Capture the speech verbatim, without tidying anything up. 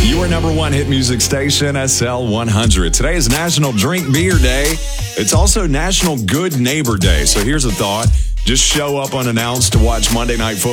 Your number one hit music station, S L one hundred. Today is National Drink Beer Day. It's also National Good Neighbor Day. So here's a thought. Just show up unannounced to watch Monday Night Football.